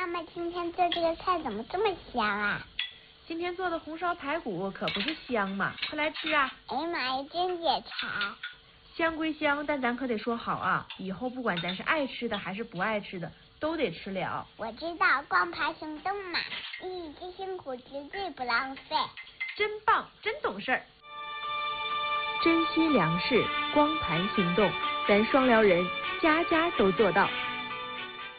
妈妈今天做这个菜怎么这么香啊？ 今天做的红烧排骨可不是香嘛，快来吃啊！ 哎呀妈呀，真解馋！ 香归香，但咱可得说好啊，以后不管咱是爱吃的还是不爱吃的，都得吃了。 我知道，光盘行动嘛，一己辛苦绝对不浪费。 真棒，真懂事儿。珍惜粮食，光盘行动，咱双辽人家家都做到。